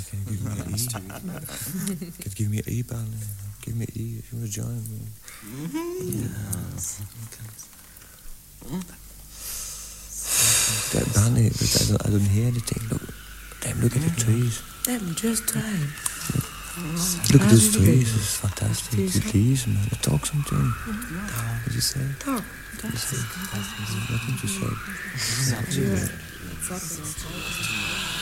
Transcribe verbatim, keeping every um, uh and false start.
can you give me an E? Can you give me an E, Barney? Give me an E if you want to join me. Yes. That Barney, but I don't, I don't hear anything. Look, damn, look at the trees. Damn, just time. Look at those trees, it's fantastic. The leaves, man. Talk something. What did you say? Talk. What did you say? What did you say? Talk.